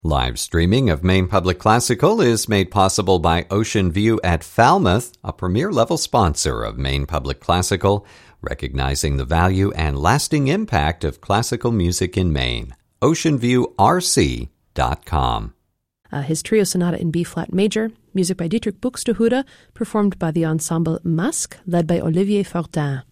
Live streaming of Maine Public Classical is made possible by Ocean View at Falmouth, a premier-level sponsor of Maine Public Classical, recognizing the value and lasting impact of classical music in Maine. OceanViewRC.com. His trio sonata in B-flat major, music by Dietrich Buxtehude, performed by the ensemble Masque, led by Olivier Fortin.